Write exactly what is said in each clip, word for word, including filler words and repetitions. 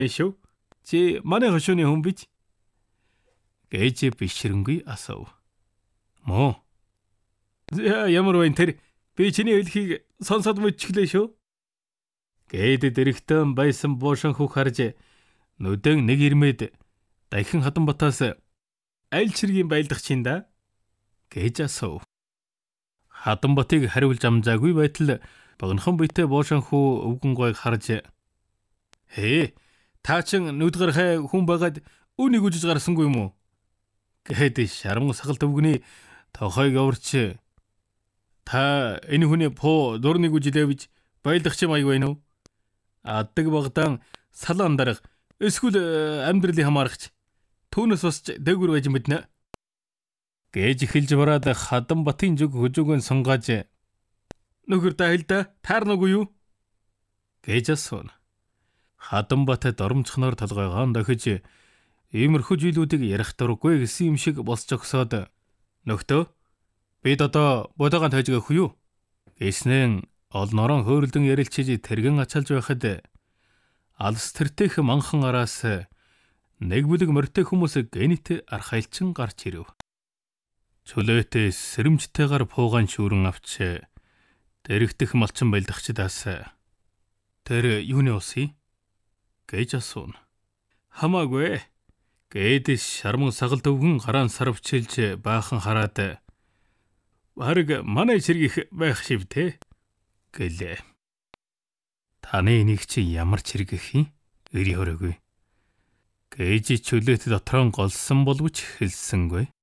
Шүү. Чи манай хошууны хүн бич? Гэж бишрэнгүй асуув. Мөө. Ямар вэ тэр? Би чиний хэлхийг сонсоод мэдчихлээ шүү. Гээд дэрэгтэн байсан буушин хүүх харж нүдэн нэг ирмэд дахин Хатанбатаас аль чиргийн байлдах чинь да? Гэж асуув. Хатанбатыг хариулж амжаагүй байтал богинохон биетэй буушин хүү өвгөн гойг харж "Хээ, та чин нүдгэр хай хүн байгаад үнийг үжиж гарсангүй юм уу?" Гээд шарман сагалт өвгний тохойг оврч "Та энэ хүний поо дурныг үжидээ бич байлдах чим аяг байна уу? Аддаг багдаан салаан дарга эсвэл амьдралыг хамаарахч түүнээс босч дээгүр байж мэднэ." Гэж эхэлж бараад Хатанбатын зүг хөжөөгөн сунгааж "Нөхөр та хэл да таар нүг юу?" гэж асууна. Хатанбат доромжхоноор толгойгоо дохиж иймэрхүү зүйлүүдийг ярих дурггүй гэсэн юм шиг босч өгсөөд "Нөхдөө бид одоо бодоогоо тайжгаах юу?" гэснэн олноороо хөөрөлдөн ярилцж тэргэн ачаалж байхад алс тэртех манхан араас нэг бүлэг морьтой хүмүүс гэнэт архайлчин гарч ирэв. Чөлөөтэй сэрэмжтэйгээр пуугаан шүүрэн авч дэрэгдэх малчин байлдахчдаас "Тэр юуны усыг?" гэж асууна. "Хамаагүй" гээд шарман сагалт өвгөн гараан сарвчилж баахан хараад "Хараг манай чиргэх байх шивтэй" гэлээ. "Таны энийг чи ямар чиргэх юм? Эри хороогүй" гэж чөлөөт дотроо голсон боловч хэлсэнгүй.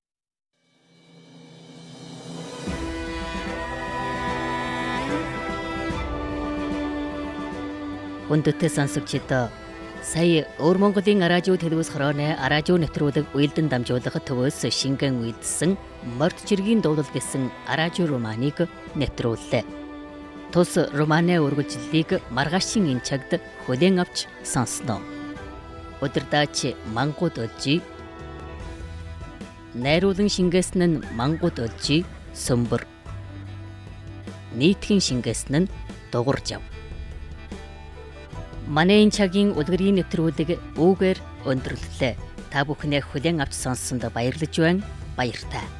Хүндэтгэл сонсогчдоо сая Өвөр Монголын радио телевиз хорооны радио нэвтрүүлэг уялдан дамжуулах төвөөс шингэн үйлдсэн Морд чиргийн дуулал гэсэн радио романыг нэвтрүүллээ. Тус романы үргэлжлэлийг маргаашийн энэ цагт хүлээн авч сонсноо. Өдөрдаач мангууд олжи. Найруулан шингээсэн нь мангууд олжи сөмбөр. Нийтхэн шингээсэн нь дугууржав. Манай энэ цагийн үлгэрийн нэвтрүүлэг үүгээр өндөрлөлөө. Та бүхнээ хүлээн авч сонссонд баярлаж байна. Баяртай.